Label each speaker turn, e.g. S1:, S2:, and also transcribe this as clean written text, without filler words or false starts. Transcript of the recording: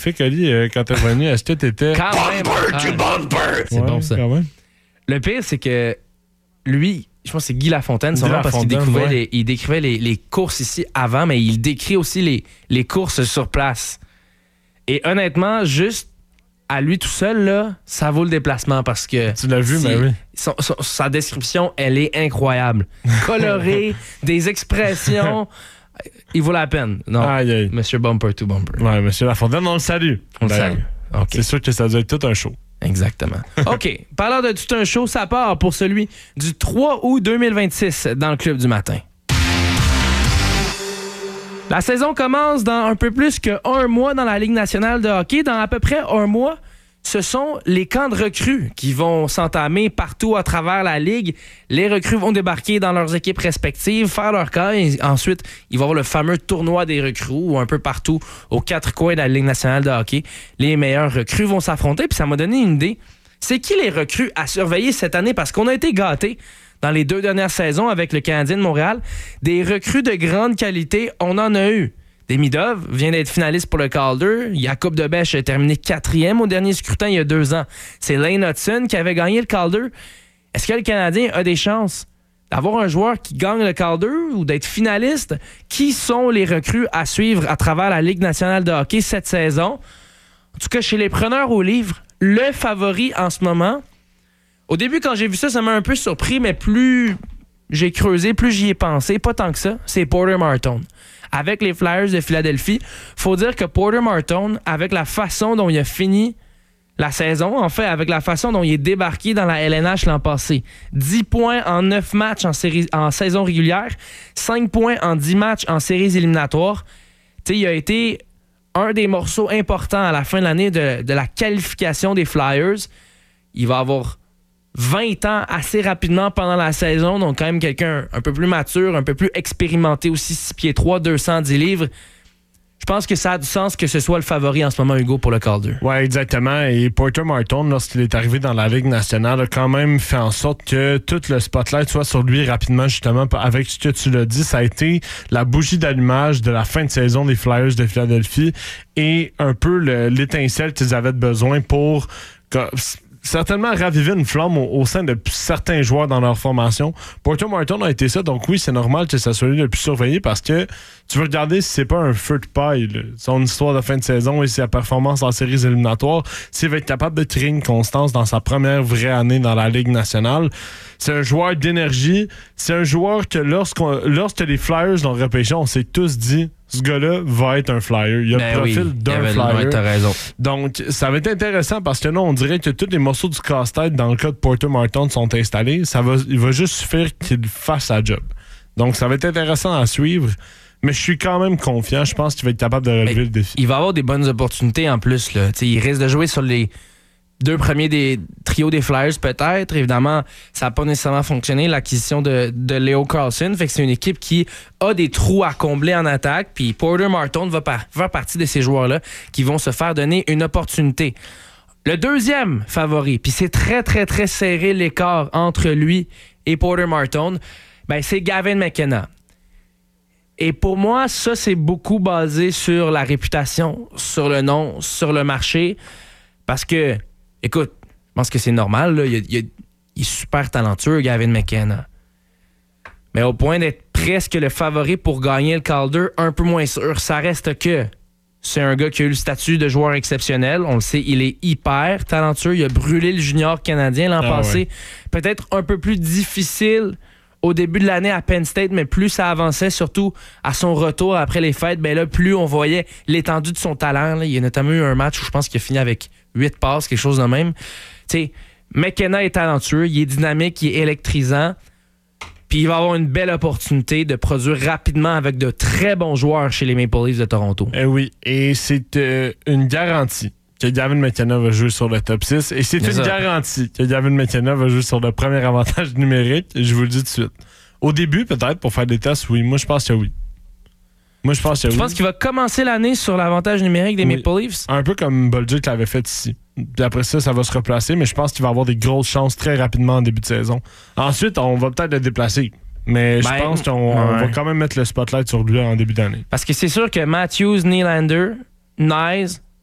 S1: graphique, Ali, quand t'es revenu, est-ce que t'étais...
S2: Bumper! C'est bon, ça.
S1: Quand même.
S2: Le pire, c'est que lui, je pense que c'est Guy Lafontaine, son nom, parce qu'il décrivait les courses ici avant, mais il décrit aussi les courses sur place. Et honnêtement, juste à lui tout seul, là, ça vaut le déplacement parce que...
S1: Tu l'as vu, mais oui.
S2: Sa description, elle est incroyable. Colorée, des expressions... Il vaut la peine. Non,
S1: aïe.
S2: Monsieur Bumper to Bumper.
S1: Ouais, Monsieur Lafontaine, on le salue.
S2: On le salue. Okay.
S1: C'est sûr que ça doit être tout un show.
S2: Exactement. OK. Parlant de tout un show, ça part pour celui du 3 août 2026 dans le Club du matin. La saison commence dans un peu plus qu'un mois dans la Ligue nationale de hockey. Dans à peu près un mois, ce sont les camps de recrues qui vont s'entamer partout à travers la Ligue. Les recrues vont débarquer dans leurs équipes respectives, faire leur camp et ensuite, il va y avoir le fameux tournoi des recrues où un peu partout, aux quatre coins de la Ligue nationale de hockey, les meilleurs recrues vont s'affronter. Puis ça m'a donné une idée. C'est qui les recrues à surveiller cette année? Parce qu'on a été gâtés dans les 2 dernières saisons avec le Canadien de Montréal. Des recrues de grande qualité, on en a eu. Demidov vient d'être finaliste pour le Calder. Jakub Debèche a terminé 4e au dernier scrutin il y a 2 ans. C'est Lane Hudson qui avait gagné le Calder. Est-ce que le Canadien a des chances d'avoir un joueur qui gagne le Calder ou d'être finaliste? Qui sont les recrues à suivre à travers la Ligue nationale de hockey cette saison? En tout cas, chez les preneurs au livre, le favori en ce moment... Au début, quand j'ai vu ça m'a un peu surpris, mais plus j'ai creusé, plus j'y ai pensé. Pas tant que ça, c'est Porter Martone. Avec les Flyers de Philadelphie, faut dire que Porter Martone, avec la façon dont il a fini la saison, en fait, avec la façon dont il est débarqué dans la LNH l'an passé, 10 points en 9 matchs en saison régulière, 5 points en 10 matchs en séries éliminatoires. T'sais, il a été un des morceaux importants à la fin de l'année de la qualification des Flyers. Il va avoir 20 ans assez rapidement pendant la saison, donc quand même quelqu'un un peu plus mature, un peu plus expérimenté aussi, 6 pieds 3, 210 livres. Je pense que ça a du sens que ce soit le favori en ce moment, Hugo, pour le Calder.
S1: Oui, exactement. Et Porter Martone, lorsqu'il est arrivé dans la Ligue nationale, a quand même fait en sorte que tout le spotlight soit sur lui rapidement, justement. Avec ce que tu l'as dit, ça a été la bougie d'allumage de la fin de saison des Flyers de Philadelphie et un peu l'étincelle qu'ils avaient besoin pour... certainement raviver une flamme au sein de certains joueurs dans leur formation. Porter Martone a été ça, donc oui, c'est normal que ça soit lui le plus surveillé parce que tu veux regarder si c'est pas un feu de paille, là, son histoire de fin de saison et sa performance en séries éliminatoires, s'il va être capable de créer une constance dans sa première vraie année dans la Ligue nationale. C'est un joueur d'énergie, c'est un joueur que lorsque les Flyers l'ont repêché, on s'est tous dit ce gars-là va être un flyer. Il a le profil d'un flyer.
S2: Ouais, t'as raison.
S1: Donc, ça va être intéressant parce que là, on dirait que tous les morceaux du casse-tête dans le cas de Porter Martone sont installés. Il va juste suffire qu'il fasse sa job. Donc, ça va être intéressant à suivre. Mais je suis quand même confiant. Je pense qu'il va être capable de relever le défi.
S2: Il va avoir des bonnes opportunités en plus. Là. Il risque de jouer sur les 2 premiers des trios des Flyers, peut-être. Évidemment, ça n'a pas nécessairement fonctionné, l'acquisition de Leo Carlsson. Fait que c'est une équipe qui a des trous à combler en attaque. Puis Porter Martone va faire partie de ces joueurs-là qui vont se faire donner une opportunité. Le deuxième favori, puis c'est très, très, très serré l'écart entre lui et Porter Martone, ben c'est Gavin McKenna. Et pour moi, ça, c'est beaucoup basé sur la réputation, sur le nom, sur le marché. Parce que, écoute, je pense que c'est normal. Là, il est super talentueux, Gavin McKenna. Mais au point d'être presque le favori pour gagner le Calder, un peu moins sûr. Ça reste que c'est un gars qui a eu le statut de joueur exceptionnel. On le sait, il est hyper talentueux. Il a brûlé le junior canadien l'an passé. Ouais. Peut-être un peu plus difficile au début de l'année à Penn State, mais plus ça avançait, surtout à son retour après les fêtes, ben là, plus on voyait l'étendue de son talent. Là. Il y a notamment eu un match où je pense qu'il a fini avec 8 passes, quelque chose de même. Tu sais, McKenna est talentueux, il est dynamique, il est électrisant, puis il va avoir une belle opportunité de produire rapidement avec de très bons joueurs chez les Maple Leafs de Toronto.
S1: Oui, et c'est une garantie que Gavin McKenna va jouer sur le top 6. Et c'est une garantie que Gavin McKenna va jouer sur le premier avantage numérique. Et je vous le dis tout de suite. Au début, peut-être, pour faire des tests, oui. Moi, je pense que oui.
S2: Tu penses qu'il va commencer l'année sur l'avantage numérique des Maple Leafs?
S1: Un peu comme Bolduc l'avait fait ici. Puis après ça va se replacer, mais je pense qu'il va avoir des grosses chances très rapidement en début de saison. Ensuite, on va peut-être le déplacer. Mais je pense qu'on va quand même mettre le spotlight sur lui en début d'année.
S2: Parce que c'est sûr que Matthews, Nylander, Nyes,